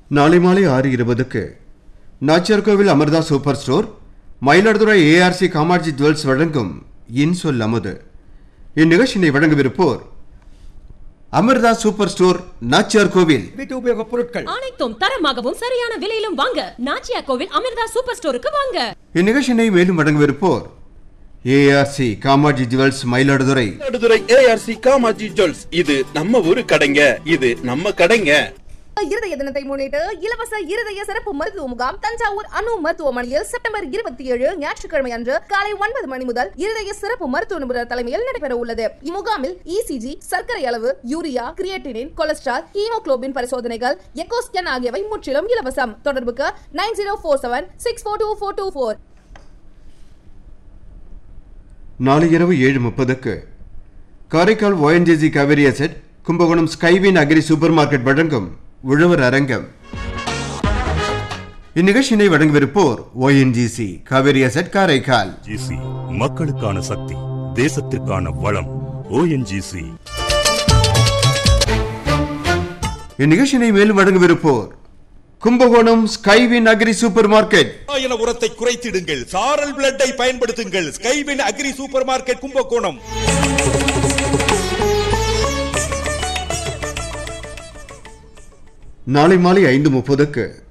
நாளை மாலை 6:20க்கு Nachiyarkovil Amrita super store, Mayiladuthurai ARC Kamakshi jewels வழங்கும் இன்சொல் அமுது. இந்நிகழ்ச்சியை வழங்கவிருப்போர் அமிர்தா சூப்பர் ஸ்டோர், நாச்சியார்கோவில். வீட்டு உபயோகப் பொருட்கள் அனைத்தும் தரமாகவும் சரியான விலையிலும் வாங்க நாச்சியார்கோவில் அமிர்தா சூப்பர் ஸ்டோருக்கு வாங்க. இந்நிகழ்ச்சியை மேலும் வழங்கவிருப்போர் ARC Kamakshi jewels, Mayiladuthurai. ARC Kamakshi jewels, இது நம்ம ஊரு கடைங்க, இது நம்ம கடைங்க. இருதய தினத்தை முன்னிட்டு இலவச இருதய சிறப்பு மருத்துவ முகாம் தஞ்சாவூர் அணு மருத்துவமனையில் செப்டம்பர் 27 ஞாயிற்றுக்கிழமை அன்று காலை 9 மணி முதல் இருதய சிறப்பு மருத்துவ நிபுணர் தலைமையில் நடைபெற உள்ளது. இம்முகாமில் இசிஜி, சர்க்கரை அளவு, யூரியா, கிரியேட்டினின், கொலஸ்ட்ரால், ஹீமோகுளோபின் பரிசோதனைகள், எக்கோ ஸ்கேன் ஆகியவை முற்றிலும் இலவசம். தொடர்புக்கு 9047642424. நாளை இரவு 7:30க்கு Karaikal ONGC Kaveri asset, Kumbakonam Skywin agri super market வழங்கும் உழவர் அரங்கம். இந்நிகழ்ச்சியை வழங்கவிருப்போர் ONGC காவேரி அசெட், காரைக்கால். மக்களுக்கான சக்தி, தேசத்திற்கான வளம். ONGC. இந்நிகழ்ச்சியை மேலும் வழங்கவிருப்போர் Kumbakonam Skywin agri super market. உரத்தை குறைத்திடுங்கள், சாரல் பிளட்டை பயன்படுத்துங்கள். Skywin agri super market, Kumbakonam. நாளை மாலை 5:30க்கு